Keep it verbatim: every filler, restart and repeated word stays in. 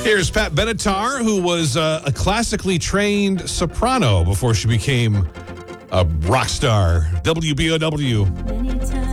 Here's Pat Benatar, who was uh, a classically trained soprano before she became a rock star. W B O W.